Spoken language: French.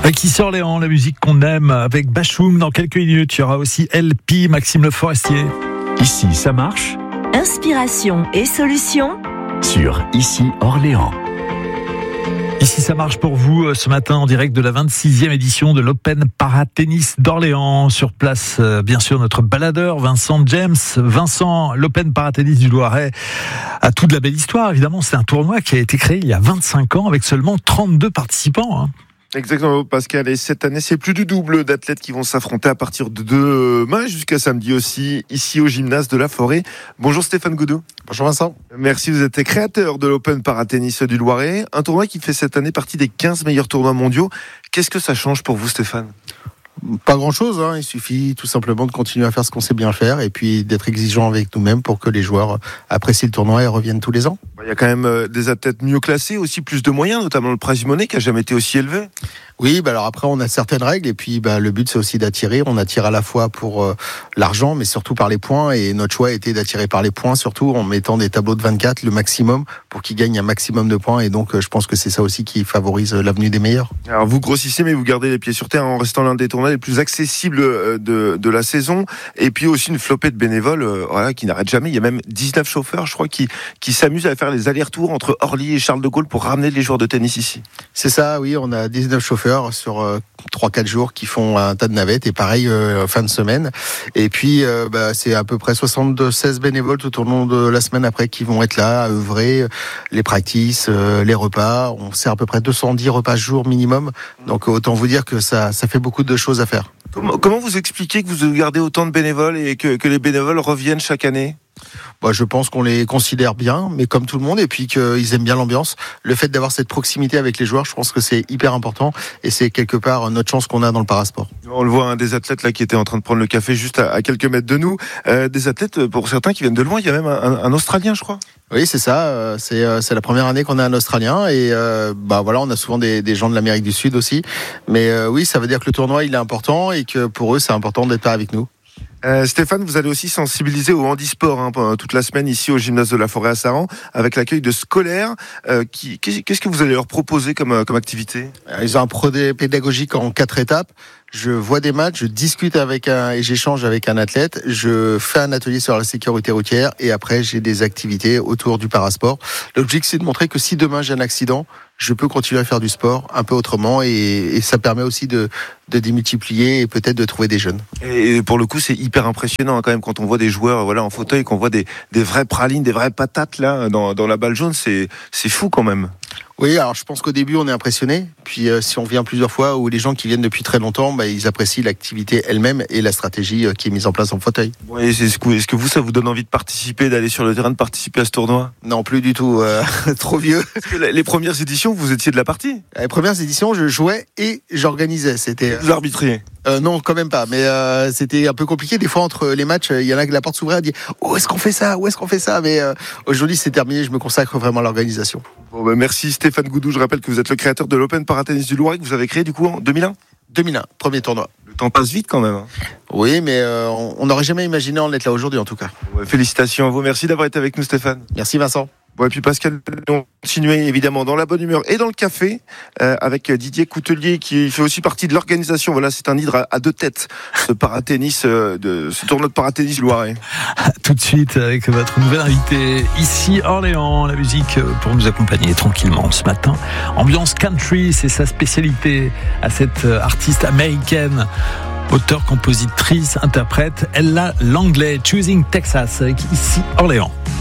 Ici Orléans, la musique qu'on aime avec Bachoum. Dans quelques minutes, il y aura aussi LP, Maxime Le Forestier. Ici, ça marche. Inspiration et solutions Sur Ici Orléans. Ici, ça marche pour vous ce matin en direct de la 26e édition de l'Open Paratennis d'Orléans. Sur place, bien sûr, notre baladeur Vincent James. Vincent, l'Open Paratennis du Loiret a toute la belle histoire. Évidemment, c'est un tournoi qui a été créé il y a 25 ans avec seulement 32 participants. Exactement, Pascal. Et cette année, c'est plus du double d'athlètes qui vont s'affronter à partir de demain jusqu'à samedi aussi, ici au gymnase de la Forêt. Bonjour Stéphane Goudou. Bonjour Vincent. Merci, vous êtes créateur de l'Open Paratennis du Loiret. Un tournoi qui fait cette année partie des 15 meilleurs tournois mondiaux. Qu'est-ce que ça change pour vous, Stéphane ? Pas grand-chose, il suffit tout simplement de continuer à faire ce qu'on sait bien faire et puis d'être exigeant avec nous-mêmes pour que les joueurs apprécient le tournoi et reviennent tous les ans. Il y a quand même des athlètes mieux classés, aussi plus de moyens, notamment le prize money qui n'a jamais été aussi élevé. Oui, alors après on a certaines règles et puis le but c'est aussi d'attirer. On attire à la fois pour l'argent mais surtout par les points et notre choix était d'attirer par les points surtout en mettant des tableaux de 24 le maximum pour qu'ils gagnent un maximum de points et donc je pense que c'est ça aussi qui favorise l'avenue des meilleurs. Alors vous grossissez mais vous gardez les pieds sur terre en restant l'un des tournois les plus accessibles de la saison et puis aussi une flopée de bénévoles qui n'arrêtent jamais. Il y a même 19 chauffeurs je crois qui s'amusent à faire les allers-retours entre Orly et Charles de Gaulle pour ramener les joueurs de tennis ici. C'est ça, oui, on a 19 chauffeurs sur 3-4 jours qui font un tas de navettes et pareil fin de semaine et puis c'est à peu près 76 bénévoles tout au long de la semaine après qui vont être là à œuvrer les practices, les repas, on sert à peu près 210 repas jour minimum donc autant vous dire que ça fait beaucoup de choses à faire. Comment vous expliquez que vous gardez autant de bénévoles et que les bénévoles reviennent chaque année ? Je pense qu'on les considère bien, mais comme tout le monde, et puis qu'ils aiment bien l'ambiance. Le fait d'avoir cette proximité avec les joueurs, je pense que c'est hyper important, et c'est quelque part notre chance qu'on a dans le parasport. On le voit, des athlètes là qui étaient en train de prendre le café juste à quelques mètres de nous. Des athlètes, pour certains qui viennent de loin, il y a même un Australien, je crois. Oui, c'est ça. C'est la première année qu'on a un Australien, et on a souvent des gens de l'Amérique du Sud aussi. Mais oui, ça veut dire que le tournoi il est important et que pour eux c'est important d'être là avec nous. Stéphane, vous allez aussi sensibiliser au handisport pendant toute la semaine ici au gymnase de la Forêt à Saran avec l'accueil de scolaires. Qu'est-ce que vous allez leur proposer comme activité ? Ils ont un projet pédagogique en 4 étapes. Je vois des matchs, je discute et j'échange avec un athlète, je fais un atelier sur la sécurité routière et après j'ai des activités autour du parasport. L'objectif c'est de montrer que si demain j'ai un accident, je peux continuer à faire du sport un peu autrement et ça permet aussi de démultiplier et peut-être de trouver des jeunes. Et pour le coup c'est hyper impressionnant quand même quand on voit des joueurs en fauteuil, qu'on voit des vraies pralines, des vraies patates là dans la balle jaune, c'est fou quand même. Oui, alors je pense qu'au début on est impressionné, puis si on vient plusieurs fois ou les gens qui viennent depuis très longtemps, ils apprécient l'activité elle-même et la stratégie qui est mise en place en fauteuil. Oui, est-ce que vous ça vous donne envie de participer, d'aller sur le terrain, de participer à ce tournoi ? Non, plus du tout, trop vieux. Parce que les premières éditions, vous étiez de la partie ? Les premières éditions, je jouais et j'organisais. Vous arbitriez ? Non, quand même pas. Mais c'était un peu compliqué. Des fois, entre les matchs, il y en a que la porte s'ouvrait, à dire « Où est-ce qu'on fait ça ? Où est-ce qu'on fait ça ?» Mais aujourd'hui, c'est terminé. Je me consacre vraiment à l'organisation. Bon, merci Stéphane Goudou. Je rappelle que vous êtes le créateur de l'Open Paratennis du Loiret que vous avez créé du coup en 2001 ? 2001, premier tournoi. Le temps passe vite quand même. Oui, mais on n'aurait jamais imaginé en être là aujourd'hui en tout cas. Félicitations à vous. Merci d'avoir été avec nous Stéphane. Merci Vincent. Et puis Pascal, on continue évidemment dans la bonne humeur et dans le café avec Didier Coutelier qui fait aussi partie de l'organisation. Voilà, c'est un hydre à 2 têtes, ce tournoi de paratennis Loiret. Tout de suite avec votre nouvel invité ici Orléans, la musique pour nous accompagner tranquillement ce matin. Ambiance country, c'est sa spécialité à cette artiste américaine. Auteure, compositrice, interprète, Ella Langley, Choosing Texas avec ici Orléans.